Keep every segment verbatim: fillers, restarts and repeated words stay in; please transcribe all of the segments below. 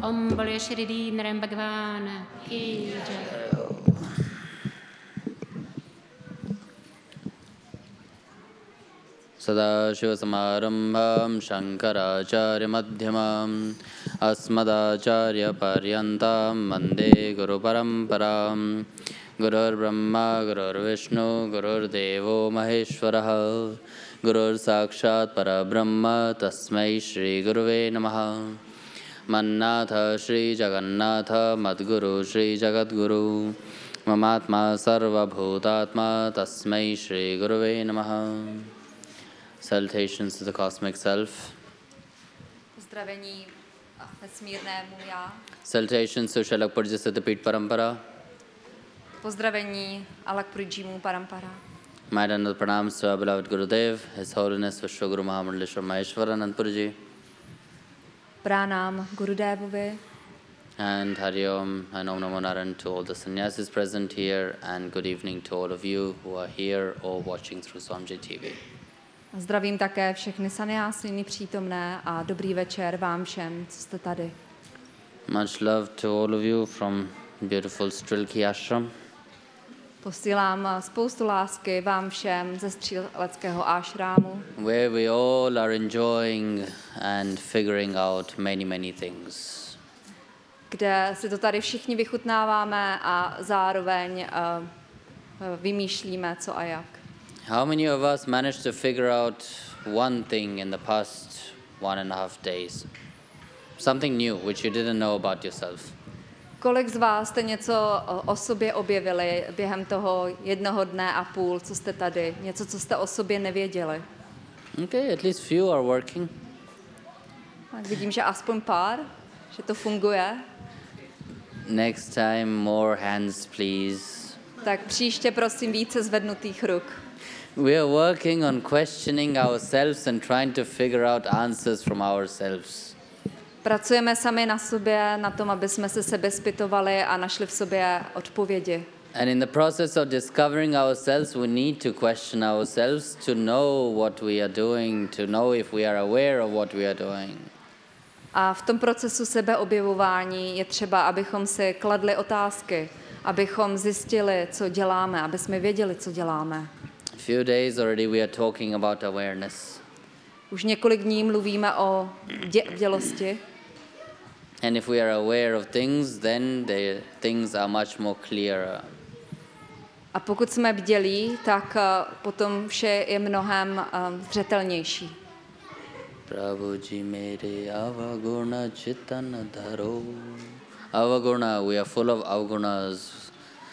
Om Bole Shri Naram Bhagwan Ki Jai. Sadashivasamarambham Shankaracharya Madhyamam Asmadacharya Paryantam Vande Guru Paramparam. Gurur Brahma Gurur Vishnu Gurur Devo Maheshwaraha Gurur Sakshat Parabrahma Tasmai Shri Guruve Namaha. Mannatha Shri Jagannatha Madguru Shri Jagadguru Mamatma Sarva Bhutatma Tasmai Shri Guruve Namaha. Salutations to the cosmic self. Pozdravení vesmírnému já. Salutations to Shalak Purja Siddhapit Parampara. Pozdravení Alakpurjimu Parampara. My Dandat Pranams to our beloved Gurudev, His Holiness Vishwa Guru Mahamandaleshwar Maheshwaranand Purji. Pránám Gurudevovi. And Hari Om and Om Namo Narayan to all the sannyasis present here, and good evening to all of you who are here or watching through Swamjay T V. Zdravím také všechny sannyásiny přítomné a dobrý večer vám všem, co jste tady. Much love to all of you from beautiful Strilki Ashram. Posílám spoustu lásky vám všem ze stříleckého ášrámu, Where we all are enjoying and figuring out many, many things. kde si to tady všichni vychutnáváme a zároveň uh, vymýšlíme co a jak. How many of us managed to figure out one thing in the past one and a half days? Something new which you didn't know about yourself. Kolik z vás jste něco o, o sobě objevili během toho jednoho dne a půl, co jste tady? Něco, co jste o sobě nevěděli? Okay, at least few are working. Tak vidím, že aspoň pár, že to funguje. Next time, more hands, please. Tak příště prosím více zvednutých ruk. We are working on questioning ourselves and trying to figure out answers from ourselves. Pracujeme sami na sobě, na tom, aby jsme se sebezpytovali a našli v sobě odpovědi. And in the process of discovering ourselves, we need to question ourselves to know what we are doing, to know if we are aware of what we are doing. A v tom procesu sebeobjevování je třeba, abychom si kladli otázky, abychom zjistili, co děláme, aby jsme věděli, co děláme. A few days already we are talking about awareness. Už několik dní mluvíme o dě- dělosti. And if we are aware of things, then the things are much more clearer. A pokud jsme bdělí, tak uh, potom vše je mnohem um, zřetelnější. Prabhuji mere avaguna chitana dharo. Avaguna, we are full of avgunas.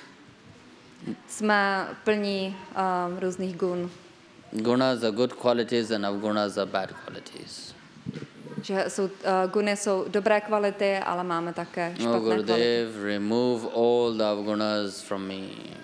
Jsme plní um, různých gun. Gunas are good qualities and avgunas are bad qualities. Že jsou, uh, guny jsou dobré kvality, ale máme také Oh špatné kvality. Gurudev, remove all the avgunas from me.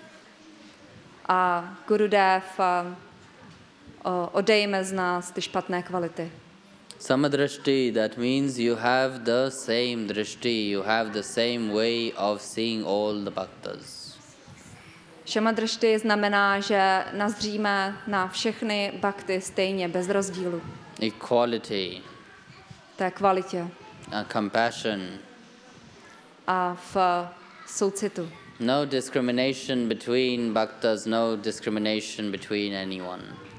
A Gurudev, uh, uh, odejme z nás ty špatné kvality. Samadrashti, that means you have the same drishti, you have the same way of seeing all the bhaktas. Šamadršty znamená, že nazříme na všechny bhakty stejně, bez rozdílu. Equality, Té kvalitě uh, compassion, a v uh, soucitu. no discrimination between bhaktas, no discrimination between anyone.